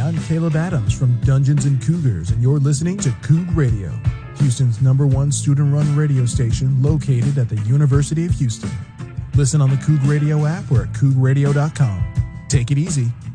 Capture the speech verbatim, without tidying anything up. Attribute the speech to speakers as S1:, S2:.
S1: I'm Caleb Adams from Dungeons and Cougars, and you're listening to Coug Radio, Houston's number one student-run radio station located at the University of Houston. Listen on the Coug Radio app or at coug radio dot com. Take it easy.